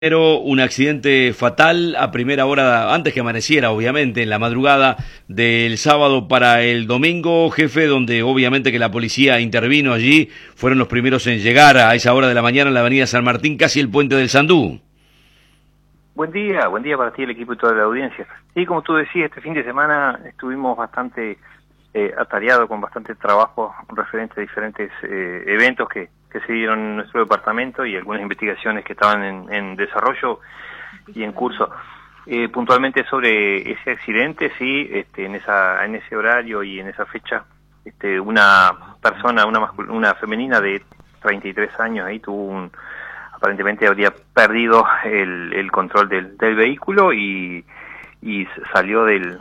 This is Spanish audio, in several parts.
Pero un accidente fatal a primera hora, antes que amaneciera, obviamente, en la madrugada del sábado para el domingo, jefe, donde obviamente que la policía intervino allí, fueron los primeros en llegar a esa hora de la mañana en la avenida San Martín, casi el puente del Sandú. Buen día para ti, el equipo y toda la audiencia. Sí, como tú decías, este fin de semana estuvimos bastante atareados con bastante trabajo referente a diferentes eventos que se dieron en nuestro departamento y algunas investigaciones que estaban en desarrollo y en curso. Puntualmente sobre ese accidente, sí, en ese horario y en esa fecha, una persona, una femenina de 33 años ahí aparentemente habría perdido el control del vehículo y salió de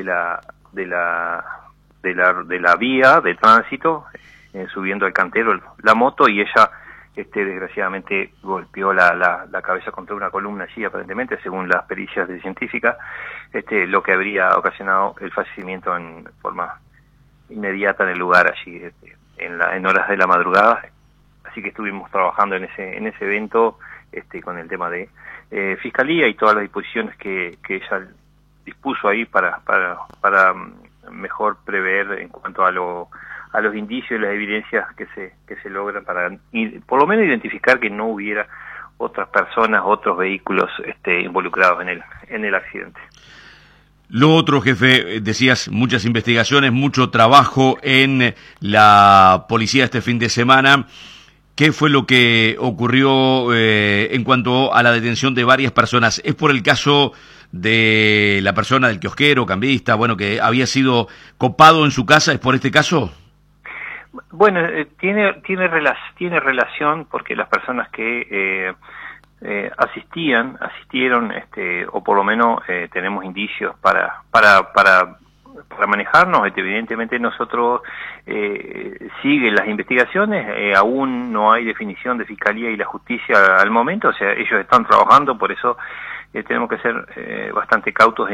la vía de tránsito, subiendo al cantero la moto, y ella desgraciadamente golpeó la cabeza contra una columna allí, aparentemente, según las pericias de científica, lo que habría ocasionado el fallecimiento en forma inmediata en el lugar allí, en horas de la madrugada. Así que estuvimos trabajando en ese evento con el tema de fiscalía y todas las disposiciones que ella dispuso ahí para mejor prever en cuanto a los indicios y las evidencias que se logran para por lo menos identificar que no hubiera otras personas, otros vehículos involucrados en el accidente. Lo otro, jefe, decías, muchas investigaciones, mucho trabajo en la policía este fin de semana. ¿Qué fue lo que ocurrió en cuanto a la detención de varias personas? ¿Es por el caso de la persona del kiosquero, cambista, que había sido copado en su casa? ¿Es por este caso? Bueno, tiene relación, porque las personas que asistieron, o por lo menos tenemos indicios para manejarnos. Evidentemente nosotros siguen las investigaciones, aún no hay definición de Fiscalía y la Justicia al momento, o sea, ellos están trabajando, por eso tenemos que ser bastante cautos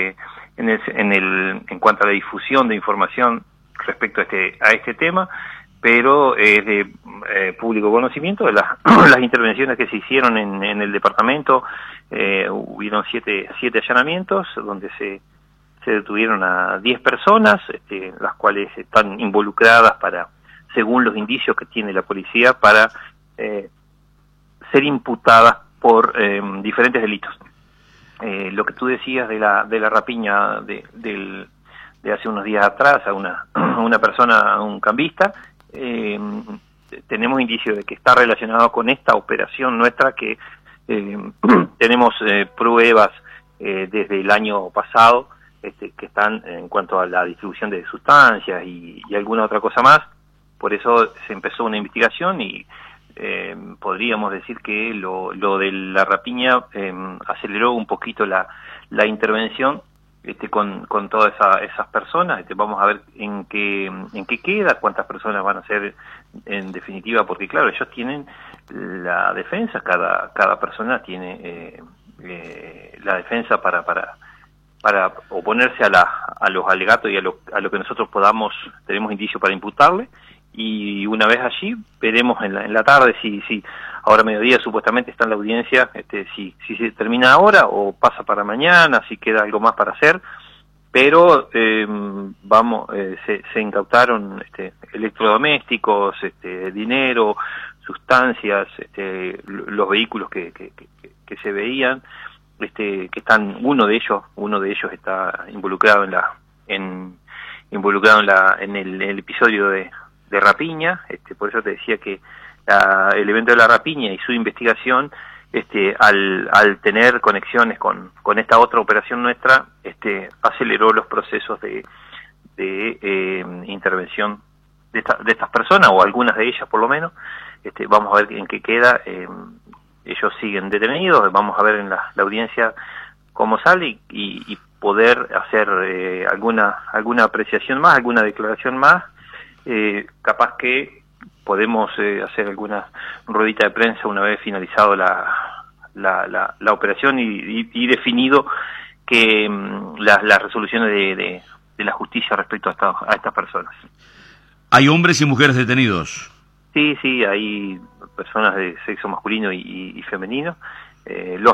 en cuanto a la difusión de información respecto a este tema, pero es de público conocimiento de las intervenciones que se hicieron en el departamento. Hubieron siete allanamientos donde se detuvieron a 10 personas, las cuales están involucradas según los indicios que tiene la policía, para ser imputadas por diferentes delitos. Lo que tú decías de la rapiña de hace unos días atrás a una persona, a un cambista, tenemos indicios de que está relacionado con esta operación nuestra, que tenemos pruebas desde el año pasado, que están en cuanto a la distribución de sustancias y alguna otra cosa más. Por eso se empezó una investigación y podríamos decir que lo de la rapiña aceleró un poquito la intervención con todas esas personas. Vamos a ver en qué queda, cuántas personas van a ser en definitiva, porque claro, ellos tienen la defensa, cada persona tiene la defensa para oponerse a los alegatos y a lo que nosotros tenemos indicio para imputarle. Y una vez allí, veremos en la tarde si ahora mediodía supuestamente está en la audiencia, si se termina ahora o pasa para mañana, si queda algo más para hacer. Pero se incautaron electrodomésticos, dinero, sustancias, los vehículos que se veían, que están, uno de ellos está involucrado en el episodio de rapiña. Por eso te decía que el evento de la rapiña y su investigación, al tener conexiones con esta otra operación nuestra, aceleró los procesos de intervención de estas personas, o algunas de ellas por lo menos. Vamos a ver en qué queda. Ellos siguen detenidos, vamos a ver en la audiencia cómo sale y poder hacer alguna apreciación más, alguna declaración más. Capaz que podemos hacer alguna ruedita de prensa una vez finalizado la operación y definido que las resoluciones de la justicia respecto a estas personas. ¿Hay hombres y mujeres detenidos? Sí, hay personas de sexo masculino y femenino, los